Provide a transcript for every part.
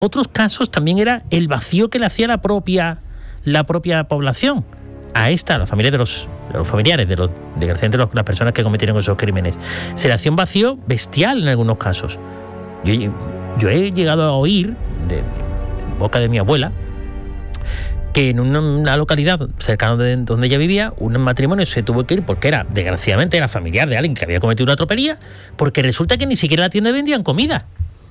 Otros casos también era el vacío que le hacía la propia población a la familia de los familiares, desgraciadamente las personas que cometieron esos crímenes. Se le hacía un vacío bestial en algunos casos. Yo he llegado a oír de boca de mi abuela que en una localidad cercana de donde ella vivía, un matrimonio se tuvo que ir porque desgraciadamente era familiar de alguien que había cometido una tropelía, porque resulta que ni siquiera en la tienda vendían comida.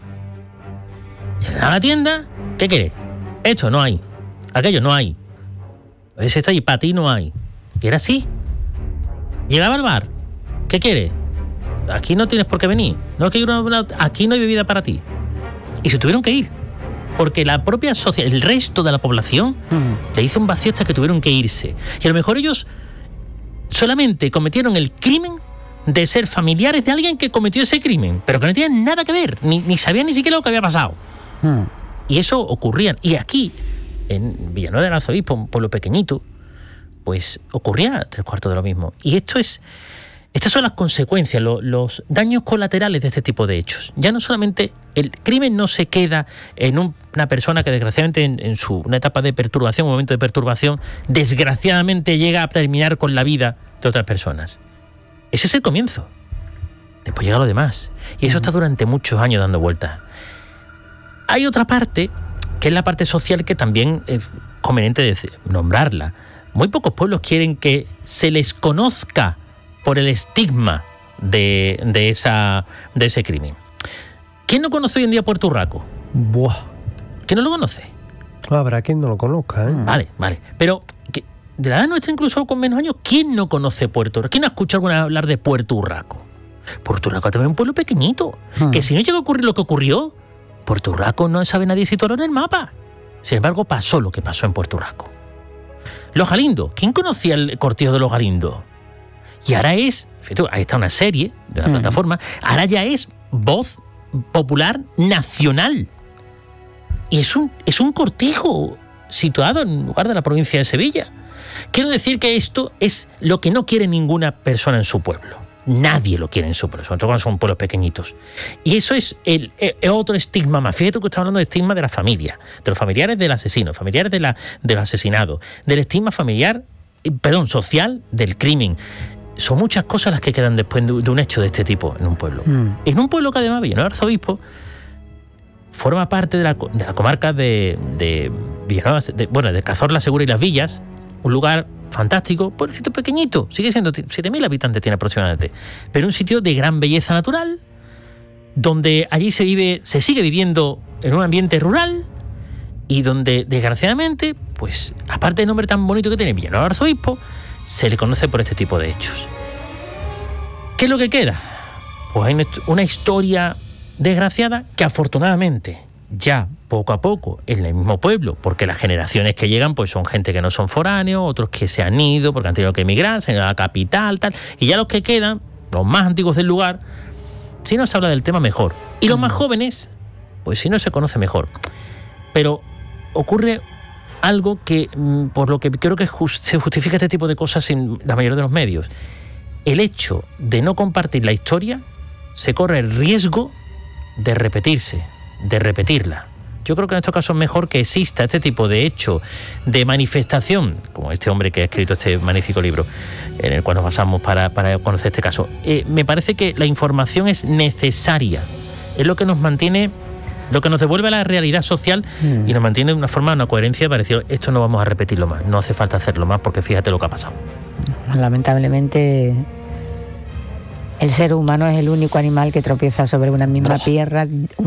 Llegaba a la tienda, ¿qué querés? Esto no hay, aquello no hay, ese está ahí, para ti no hay. Y era así. Llegaba al bar, ¿qué quieres? Aquí no tienes por qué venir, aquí no hay bebida para ti. Y se tuvieron que ir, porque la propia sociedad, el resto de la población, le hizo un vacío hasta que tuvieron que irse. Y a lo mejor ellos solamente cometieron el crimen de ser familiares de alguien que cometió ese crimen, pero que no tenían nada que ver, ni sabían ni siquiera lo que había pasado. Y eso ocurría. Y aquí, en Villanueva del Arzobispo, un pueblo pequeñito, pues ocurría 3/4 de lo mismo. Y estas son las consecuencias, los daños colaterales de este tipo de hechos. Ya no solamente el crimen no se queda en una persona que desgraciadamente en una etapa de perturbación, un momento de perturbación, desgraciadamente llega a terminar con la vida de otras personas. Ese es el comienzo. Después llega lo demás. Y eso está durante muchos años dando vueltas. Hay otra parte, que es la parte social, que también es conveniente nombrarla. Muy pocos pueblos quieren que se les conozca por el estigma de ese crimen. ¿Quién no conoce hoy en día Puerto Urraco? Buah. ¿Quién no lo conoce? Habrá quien no lo conozca, ¿eh? Vale. Pero de la edad nuestra, incluso con menos años, ¿quién no conoce Puerto Urraco? ¿Quién ha escuchado alguna vez hablar de Puerto Urraco? Puerto Urraco también es un pueblo pequeñito, que si no llega a ocurrir lo que ocurrió, Puerto Urraco no sabe nadie situarlo en el mapa. Sin embargo, pasó lo que pasó en Puerto Urraco. Los Galindos. ¿Quién conocía el cortijo de los Galindos? Y ahora fíjate, ahí está una serie de una plataforma, ahora ya es voz popular nacional. Y es un cortijo situado en lugar de la provincia de Sevilla. Quiero decir que esto es lo que no quiere ninguna persona en su pueblo. Nadie lo quiere en su pueblo, sobre todo cuando son pueblos pequeñitos. Y eso es otro estigma más. Fíjate que estamos hablando de estigma de la familia, de los familiares del asesino, familiares de los asesinados, del estigma social del crimen. Son muchas cosas las que quedan después de un hecho de este tipo en un pueblo. En un pueblo que además Villanueva del Arzobispo forma parte de la comarca de Villanueva, de Cazorla, Segura y Las Villas, un lugar fantástico, pueblecito pequeñito, sigue siendo 7.000 habitantes tiene aproximadamente, pero un sitio de gran belleza natural, donde allí se sigue viviendo en un ambiente rural y donde desgraciadamente, pues aparte del nombre tan bonito que tiene Villanueva del Arzobispo, se le conoce por este tipo de hechos. ¿Qué es lo que queda? Pues hay una historia desgraciada que afortunadamente ya poco a poco en el mismo pueblo, porque las generaciones que llegan pues son gente que no son foráneos, otros que se han ido porque han tenido que emigrar, se han ido a la capital, tal, y ya los que quedan, los más antiguos del lugar, si no se habla del tema mejor. Y los más jóvenes, pues si no se conoce mejor. Pero ocurre algo que, por lo que creo que se justifica este tipo de cosas en la mayoría de los medios. El hecho de no compartir la historia se corre el riesgo de repetirse, de repetirla. Yo creo que en estos casos es mejor que exista este tipo de hecho, de manifestación, como este hombre que ha escrito este magnífico libro, en el cual nos basamos para conocer este caso. Me parece que la información es necesaria, es lo que nos mantiene, lo que nos devuelve a la realidad social y nos mantiene de una forma, una coherencia para decir, esto no vamos a repetirlo más, no hace falta hacerlo más porque fíjate lo que ha pasado. Lamentablemente el ser humano es el único animal que tropieza sobre una misma piedra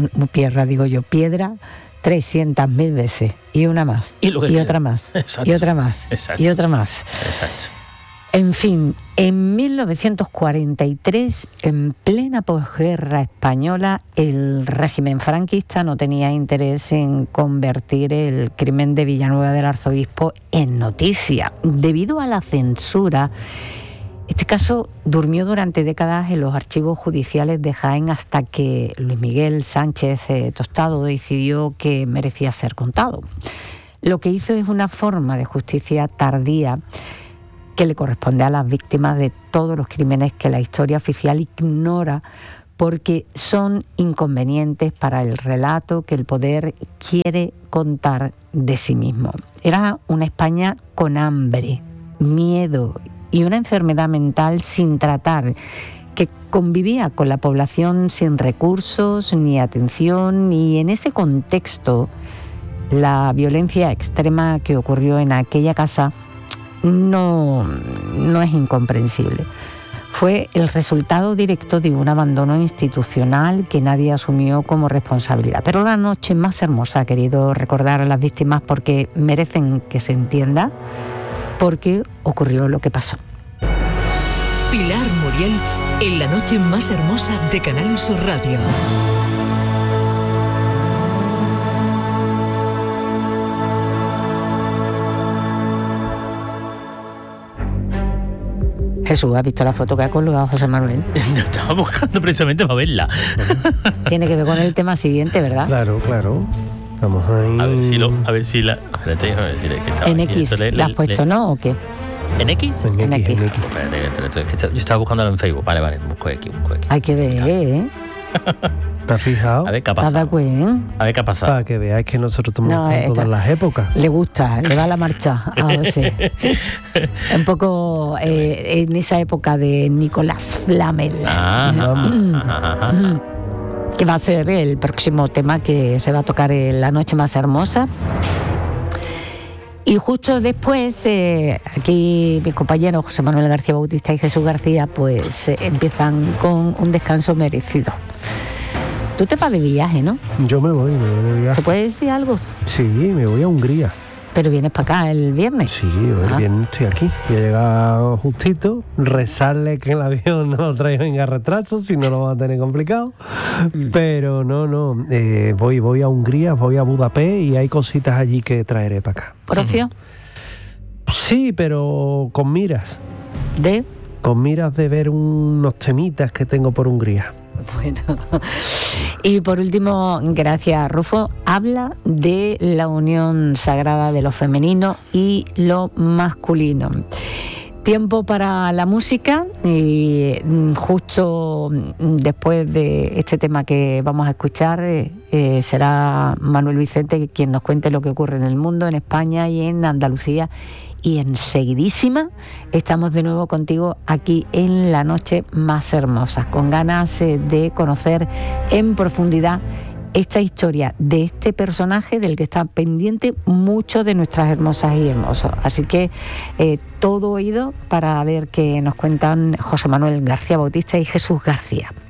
300.000 veces, y una más, y otra más, exacto, y otra más, exacto, y otra más. Exacto. En fin, en 1943, en plena posguerra española, el régimen franquista no tenía interés en convertir el crimen de Villanueva del Arzobispo en noticia. Debido a la censura, este caso durmió durante décadas en los archivos judiciales de Jaén hasta que Luis Miguel Sánchez Tostado decidió que merecía ser contado. Lo que hizo es una forma de justicia tardía que le corresponde a las víctimas de todos los crímenes que la historia oficial ignora porque son inconvenientes para el relato que el poder quiere contar de sí mismo. Era una España con hambre, miedo y una enfermedad mental sin tratar, que convivía con la población sin recursos ni atención, y en ese contexto la violencia extrema que ocurrió en aquella casa no es incomprensible. Fue el resultado directo de un abandono institucional que nadie asumió como responsabilidad. Pero la noche más hermosa ha querido recordar a las víctimas porque merecen que se entienda por qué ocurrió lo que pasó. Pilar Muriel en la noche más hermosa de Canal Sur Radio. Jesús, ¿has visto la foto que ha colgado José Manuel? No, estaba buscando precisamente para verla. Tiene que ver con el tema siguiente, ¿verdad? Claro. Estamos ahí. A ver si la. Espérate, a ver si que en X, ¿la has puesto, no? ¿O qué? ¿En X? En X. Espérate, yo estaba buscándolo en Facebook. Vale, busco X. Hay que ver, ¿eh? ¿Te has fijado? A ver qué ha pasado. A ver qué ha pasado. Para que veáis que nosotros tomamos en todas las épocas. Le gusta, le va la marcha a José. Un poco en esa época de Nicolás Flamel. Que va a ser el próximo tema que se va a tocar en La Noche Más Hermosa. Y justo después, aquí mis compañeros José Manuel García Bautista y Jesús García, pues empiezan con un descanso merecido. Tú te vas de viaje, ¿no? Yo me voy de viaje. ¿Se puede decir algo? Sí, me voy a Hungría. ¿Pero vienes para acá el viernes? Sí, el viernes estoy aquí. Voy a llegar justito, rezarle que el avión no lo traiga retraso, si no lo va a tener complicado. Pero no. Voy a Hungría, voy a Budapest y hay cositas allí que traeré para acá. ¿Por ocio? Sí, pero con miras. ¿De? Con miras de ver unos temitas que tengo por Hungría. Bueno, y por último, gracias Rufo, habla de la unión sagrada de lo femenino y lo masculino. Tiempo para la música, y justo después de este tema que vamos a escuchar será Manuel Vicente quien nos cuente lo que ocurre en el mundo, en España y en Andalucía. Y enseguidísima estamos de nuevo contigo aquí en La Noche Más Hermosa, con ganas de conocer en profundidad esta historia de este personaje del que está pendiente mucho de nuestras hermosas y hermosos. Así que todo oído para ver qué nos cuentan José Manuel García Bautista y Jesús García.